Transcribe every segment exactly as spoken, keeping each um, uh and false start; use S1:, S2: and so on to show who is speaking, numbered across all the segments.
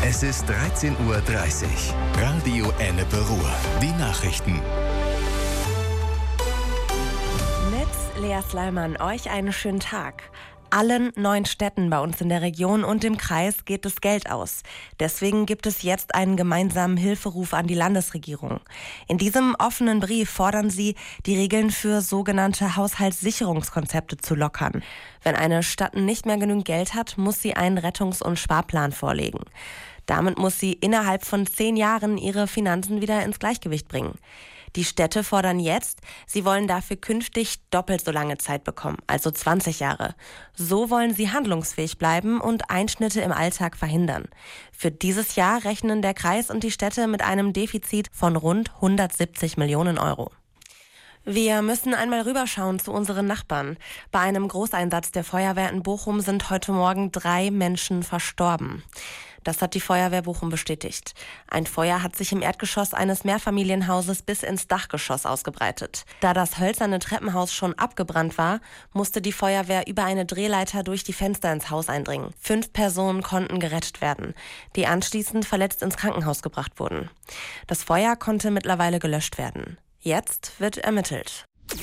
S1: Es ist dreizehn Uhr dreißig. Radio Ennepe Ruhr. Die Nachrichten.
S2: Mit Lea Sleiman, euch einen schönen Tag. Allen neun Städten bei uns in der Region und im Kreis geht das Geld aus. Deswegen gibt es jetzt einen gemeinsamen Hilferuf an die Landesregierung. In diesem offenen Brief fordern sie, die Regeln für sogenannte Haushaltssicherungskonzepte zu lockern. Wenn eine Stadt nicht mehr genügend Geld hat, muss sie einen Rettungs- und Sparplan vorlegen. Damit muss sie innerhalb von zehn Jahren ihre Finanzen wieder ins Gleichgewicht bringen. Die Städte fordern jetzt, sie wollen dafür künftig doppelt so lange Zeit bekommen, also zwanzig Jahre. So wollen sie handlungsfähig bleiben und Einschnitte im Alltag verhindern. Für dieses Jahr rechnen der Kreis und die Städte mit einem Defizit von rund hundertsiebzig Millionen Euro. Wir müssen einmal rüberschauen zu unseren Nachbarn. Bei einem Großeinsatz der Feuerwehr in Bochum sind heute Morgen drei Menschen verstorben. Das hat die Feuerwehr Bochum bestätigt. Ein Feuer hat sich im Erdgeschoss eines Mehrfamilienhauses bis ins Dachgeschoss ausgebreitet. Da das hölzerne Treppenhaus schon abgebrannt war, musste die Feuerwehr über eine Drehleiter durch die Fenster ins Haus eindringen. Fünf Personen konnten gerettet werden, die anschließend verletzt ins Krankenhaus gebracht wurden. Das Feuer konnte mittlerweile gelöscht werden. Jetzt wird ermittelt.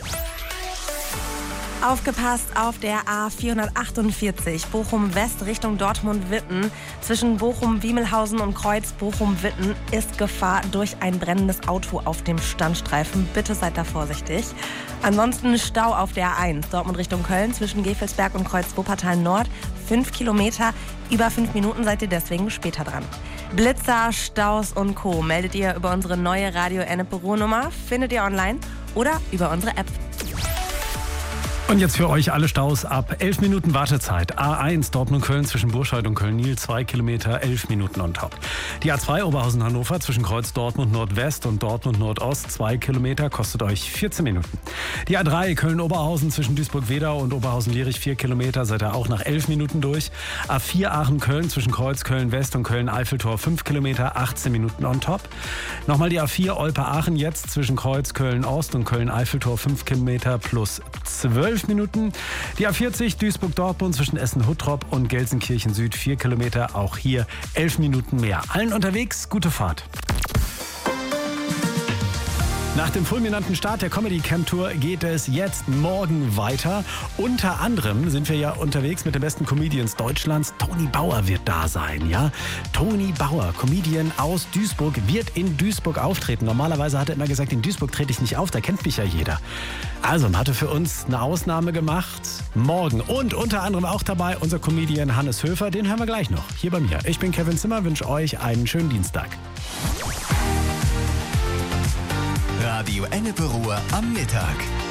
S2: Aufgepasst auf der A vierhundertachtundvierzig Bochum West Richtung Dortmund-Witten. Zwischen Bochum-Wiemelhausen und Kreuz Bochum-Witten ist Gefahr durch ein brennendes Auto auf dem Standstreifen. Bitte seid da vorsichtig. Ansonsten Stau auf der A eins Dortmund Richtung Köln zwischen Gevelsberg und Kreuz Wuppertal Nord. Fünf Kilometer, über fünf Minuten seid ihr deswegen später dran. Blitzer, Staus und Co. meldet ihr über unsere neue Radio Ennepe Ruhr Nummer. Findet ihr online oder über unsere App.
S3: Und jetzt für euch alle Staus ab elf Minuten Wartezeit. A eins Dortmund-Köln zwischen Burscheid und Köln-Nil, zwei Kilometer, elf Minuten on top. Die A zwei Oberhausen-Hannover zwischen Kreuz Dortmund Nordwest und Dortmund Nordost, zwei Kilometer, kostet euch vierzehn Minuten. Die A drei Köln-Oberhausen zwischen Duisburg-Wedau und Oberhausen-Lierich, vier Kilometer, seid ihr auch nach elf Minuten durch. A vier Aachen-Köln zwischen Kreuz Köln-West und Köln-Eiffeltor, fünf Kilometer, achtzehn Minuten on top. Nochmal die A vier Olpe-Aachen jetzt zwischen Kreuz Köln-Ost und Köln-Eiffeltor, fünf Kilometer plus zwölf Minuten. Die A vierzig Duisburg-Dortmund zwischen Essen-Huttrop und Gelsenkirchen Süd, vier Kilometer, auch hier elf Minuten mehr. Allen unterwegs, gute Fahrt. Nach dem fulminanten Start der Comedy Camp Tour geht es jetzt morgen weiter. Unter anderem sind wir ja unterwegs mit den besten Comedians Deutschlands. Toni Bauer wird da sein, ja? Toni Bauer, Comedian aus Duisburg, wird in Duisburg auftreten. Normalerweise hat er immer gesagt, in Duisburg trete ich nicht auf, da kennt mich ja jeder. Also, hatte für uns eine Ausnahme gemacht. Morgen und unter anderem auch dabei unser Comedian Hannes Höfer. Den hören wir gleich noch, hier bei mir. Ich bin Kevin Zimmer, wünsche euch einen schönen Dienstag.
S1: Radio Ennepe Ruhr am Mittag.